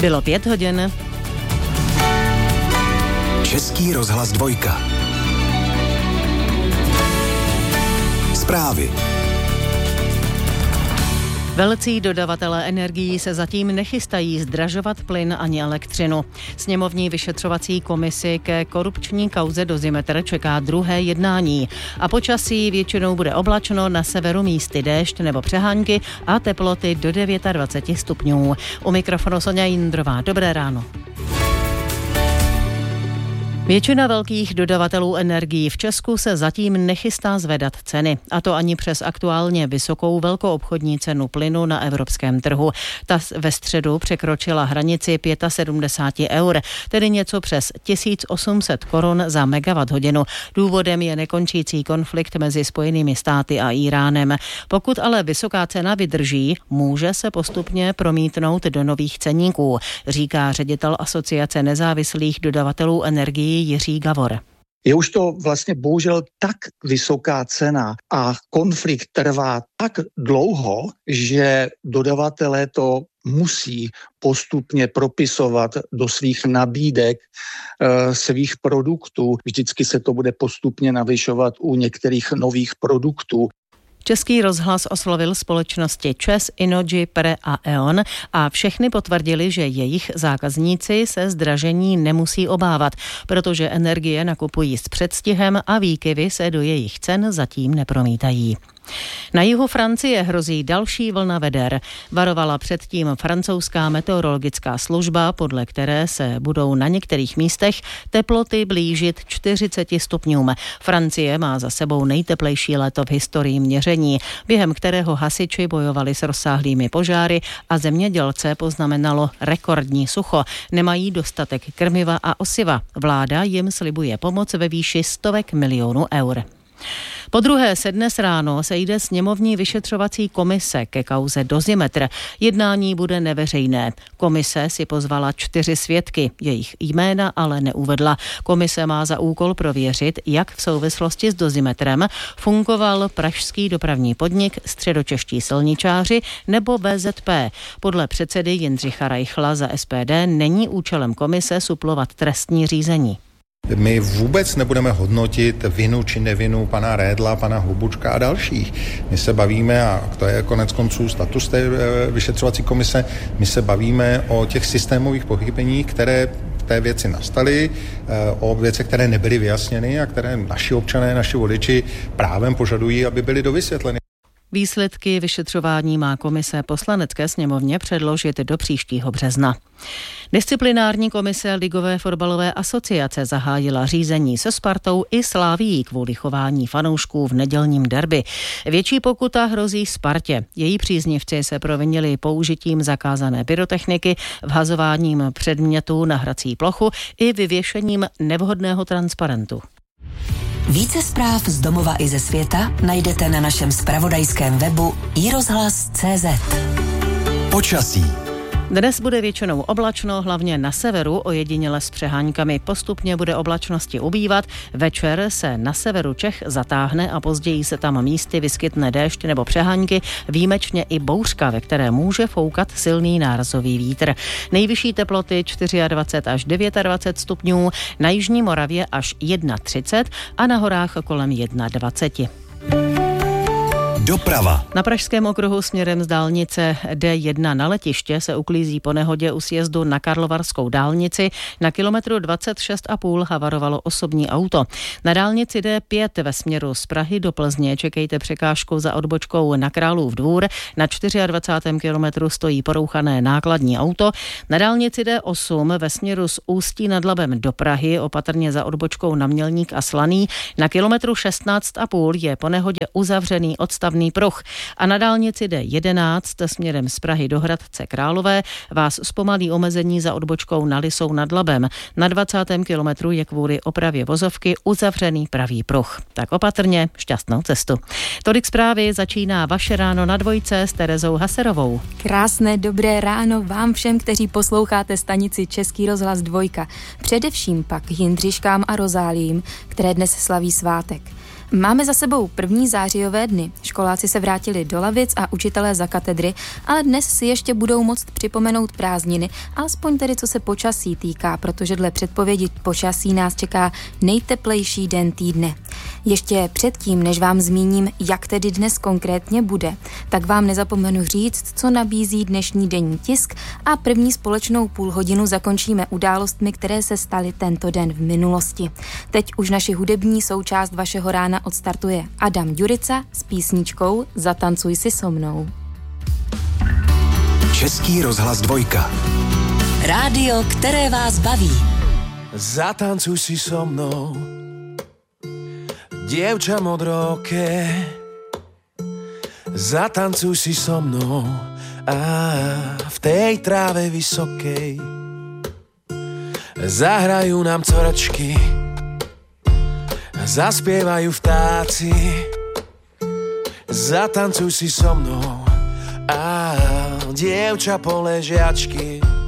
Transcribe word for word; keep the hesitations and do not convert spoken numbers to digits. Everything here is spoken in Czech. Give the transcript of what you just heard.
Bylo pět hodin. Český rozhlas dvojka. Zprávy. Velcí dodavatelé energií se zatím nechystají zdražovat plyn ani elektřinu. Sněmovní vyšetřovací komisi ke korupční kauze Dozimetr čeká druhé jednání. A počasí většinou bude oblačno, na severu místy déšť nebo přehánky a teploty do dvacet devět stupňů. U mikrofonu Sonja Jindrová. Dobré ráno. Většina velkých dodavatelů energií v Česku se zatím nechystá zvedat ceny, a to ani přes aktuálně vysokou velkoobchodní cenu plynu na evropském trhu. Ta ve středu překročila hranici sedmdesát pět eur, tedy něco přes tisíc osm set korun za megawatt hodinu. Důvodem je nekončící konflikt mezi Spojenými státy a Íránem. Pokud ale vysoká cena vydrží, může se postupně promítnout do nových ceníků, říká ředitel Asociace nezávislých dodavatelů energií Jiří Gavor. Je už to vlastně bohužel tak vysoká cena a konflikt trvá tak dlouho, že dodavatelé to musí postupně propisovat do svých nabídek e, svých produktů. Vždycky se to bude postupně navyšovat u některých nových produktů. Český rozhlas oslovil společnosti ČEZ, Innogy, Pre a E O N a všechny potvrdili, že jejich zákazníci se zdražení nemusí obávat, protože energie nakupují s předstihem a výkyvy se do jejich cen zatím nepromítají. Na jihu Francie hrozí další vlna veder. Varovala předtím francouzská meteorologická služba, podle které se budou na některých místech teploty blížit čtyřicet stupňům. Francie má za sebou nejteplejší léto v historii měření, během kterého hasiči bojovali s rozsáhlými požáry a zemědělce poznamenalo rekordní sucho. Nemají dostatek krmiva a osiva. Vláda jim slibuje pomoc ve výši stovek milionů eur. Po druhé se dnes ráno sejde sněmovní vyšetřovací komise ke kauze Dozimetr. Jednání bude neveřejné. Komise si pozvala čtyři svědky, jejich jména ale neuvedla. Komise má za úkol prověřit, jak v souvislosti s Dozimetrem fungoval pražský dopravní podnik, středočeští silničáři nebo V Z P. Podle předsedy Jindřicha Reichla za S P D není účelem komise suplovat trestní řízení. My vůbec nebudeme hodnotit vinu či nevinu pana Redla, pana Hlubučka a dalších. My se bavíme, a to je konec konců status té vyšetřovací komise, my se bavíme o těch systémových pochybeních, které v té věci nastaly, o věcech, které nebyly vyjasněny a které naši občané, naši voliči právem požadují, aby byly dovysvětleny. Výsledky vyšetřování má komise Poslanecké sněmovně předložit do příštího března. Disciplinární komise Ligové fotbalové asociace zahájila řízení se Spartou i Slavií kvůli chování fanoušků v nedělním derby. Větší pokuta hrozí Spartě. Její příznivci se provinili použitím zakázané pyrotechniky, vhazováním předmětů na hrací plochu i vyvěšením nevhodného transparentu. Více zpráv z domova i ze světa najdete na našem zpravodajském webu i rozhlas tečka cé zet. Počasí. Dnes bude většinou oblačno, hlavně na severu, ojediněle s přeháňkami. Postupně bude oblačnosti ubývat, večer se na severu Čech zatáhne a později se tam místy vyskytne déšť nebo přeháňky, výjimečně i bouřka, ve které může foukat silný nárazový vítr. Nejvyšší teploty dvacet čtyři až dvacet devět stupňů, na jižní Moravě až třicet jedna a na horách kolem dvacet jedna. Doprava. Na Pražském okruhu směrem z dálnice D jedna na letiště se uklízí po nehodě u sjezdu na Karlovarskou dálnici. Na kilometru dvacet šest a půl havarovalo osobní auto. Na dálnici D pět ve směru z Prahy do Plzně čekejte překážku za odbočkou na Králův Dvůr. Na dvacátém čtvrtém kilometru stojí porouchané nákladní auto. Na dálnici D osm ve směru z Ústí nad Labem do Prahy opatrně za odbočkou na Mělník a Slaný. Na kilometru šestnáct a půl je po nehodě uzavřený odstav pruh. A na dálnici D jedenáct směrem z Prahy do Hradce Králové vás zpomalí omezení za odbočkou na Lisou nad Labem. Na dvacátém kilometru je kvůli opravě vozovky uzavřený pravý pruh. Tak opatrně, šťastnou cestu. Tolik zprávy, začíná vaše ráno na dvojce s Terezou Haserovou. Krásné dobré ráno vám všem, kteří posloucháte stanici Český rozhlas dvojka. Především pak Jindřiškám a Rozáliím, které dnes slaví svátek. Máme za sebou první zářijové dny. Školáci se vrátili do lavic a učitelé za katedry, ale dnes si ještě budou moct připomenout prázdniny, alespoň tedy co se počasí týká, protože dle předpovědi počasí nás čeká nejteplejší den týdne. Ještě předtím, než vám zmíním, jak tedy dnes konkrétně bude, tak vám nezapomenu říct, co nabízí dnešní denní tisk a první společnou půlhodinu zakončíme událostmi, které se staly tento den v minulosti. Teď už naši hudební součást vašeho rána odstartuje Adam Ďurica s písničkou Zatancuj si so mnou. Český rozhlas dvojka. Rádio, které vás baví. Zatancuj si so mnou, dievča modroké. Zatancuj si so mnou a v tej tráve vysokej zahrajú nám coračky, zaspievajú vtáci. Zatancuj si so mnou a dievča poležiačky.